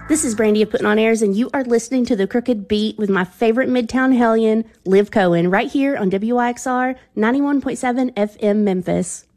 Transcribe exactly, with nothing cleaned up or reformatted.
This is Brandy of Putting On Airs, and you are listening to The Crooked Beat with my favorite Midtown Hellion, Liv Cohen, right here on W I X R ninety-one point seven F M Memphis.